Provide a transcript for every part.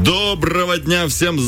Доброго дня всем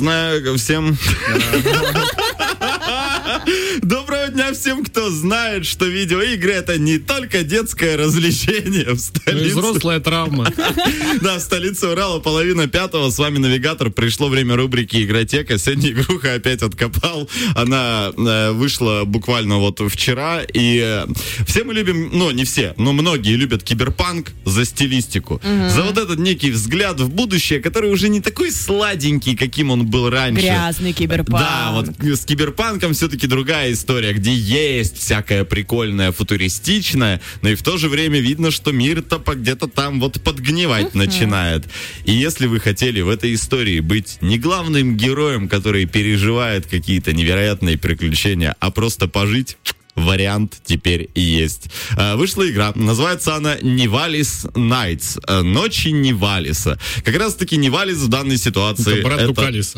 Доброго дня всем, кто знает, что видеоигры — это не только детское развлечение в столице. И взрослая травма. Да, в столице Урала 4:30. С вами навигатор. Пришло время рубрики «Игротека». Сегодня игруха опять откопал. Она вышла буквально вот вчера. И все мы любим, ну не все, но многие любят киберпанк за стилистику. За вот этот некий взгляд в будущее, который уже не такой сладенький, каким он был раньше. Грязный киберпанк. Да, вот с киберпанком все-таки другая история, где есть всякое прикольное, футуристичное, но и в то же время видно, что мир-то где-то там вот подгнивать начинает. И если вы хотели в этой истории быть не главным героем, который переживает какие-то невероятные приключения, а просто пожить, вариант теперь и есть. Вышла игра, называется она Нивалис Найтс. Ночи Нивалиса. Как раз таки Нивалис в данной ситуации. Это брат Дукалис.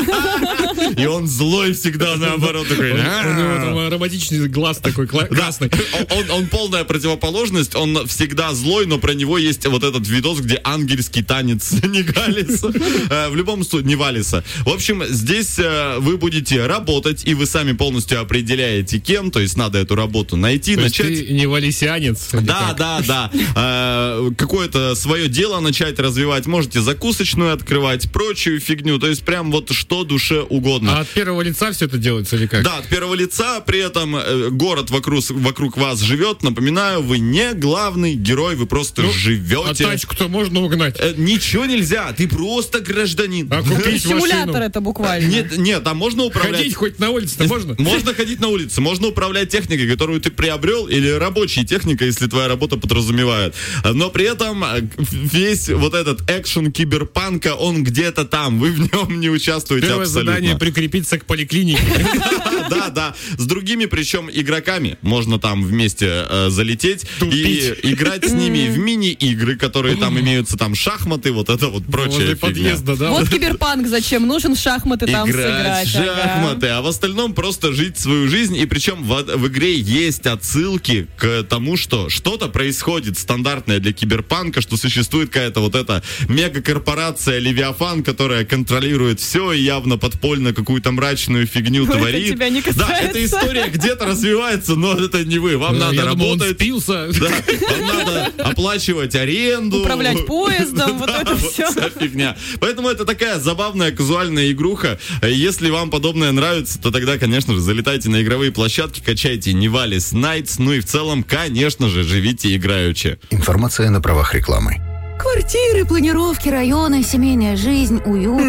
И он злой всегда, наоборот, такой. У него там романтичный глаз такой красный. Он полная противоположность, он всегда злой, но про него есть вот этот видос, где ангельский танец Нивалиса. В любом случае, Нивалиса. В общем, здесь вы будете работать, и вы сами полностью определяете, кем, то есть надо эту работу найти, начать. Ты не валисианец? Да. Какое-то свое дело начать развивать. Можете закусочную открывать, прочую фигню. То есть прям вот что душе угодно. А от первого лица все это делается или как? Да, от первого лица. При этом город вокруг вас живет. Напоминаю, вы не главный герой, вы просто живете. А тачку-то можно угнать? Ничего нельзя. Ты просто гражданин. А купить Симулятор машину? это буквально. Нет, там можно управлять. Ходить хоть на улице-то можно? Можно ходить на улице, можно управлять техникой, которую ты приобрел, или рабочей техникой, если твоя работа подразумевает. Но при этом весь вот этот экшен киберпанка, он где-то там, вы в нем не участвуете. Первое абсолютно. задание — прикрепиться к поликлинике. Да. С другими, причем игроками, можно там вместе залететь и играть с ними в мини-игры, которые там имеются, там шахматы, вот это вот прочее. Подъезда, да? Вот киберпанк зачем нужен, шахматы там играть сыграть. шахматы, а в остальном просто жить свою жизнь. И причем в игре есть отсылки к тому, что что-то происходит стандартное для киберпанка, что существует какая-то вот эта мегакорпорация Левиафан, которая контролирует все и явно подпольно какую-то мрачную фигню творит. Это тебя не касается. Да, эта история где-то развивается, но это не вы. Вам надо работать. Он спился. Да, вам надо оплачивать аренду. Управлять поездом, вот это все. Вся фигня. Поэтому это такая забавная казуальная игруха. Если вам подобное нравится, то тогда, конечно же, залетайте на игровые площадки, качайте Нивалис Найтс, ну и в целом, конечно же, живите играючи. Информация на правах рекламы. Квартиры, планировки, районы, семейная жизнь, уют.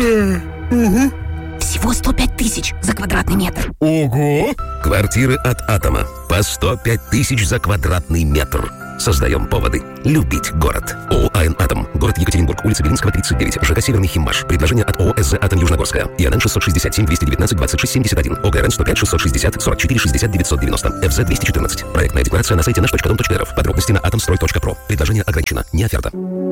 Всего 105 тысяч за квадратный метр. Ого! Квартиры от Атома. По 105 тысяч за квадратный метр. Создаем поводы любить город. ООО «АН Атом». Город Екатеринбург. Улица Белинского, 39. ЖК «Северный Химмаш». Предложение от ООО «СЗ Атом Южногорская». ИНН 667-219-2671. ОГРН 105-660-44-60-990. ФЗ 214. Проектная декларация на сайте наш.дом.рф. Подробности на atomstroy.pro. Предложение ограничено. Не оферта.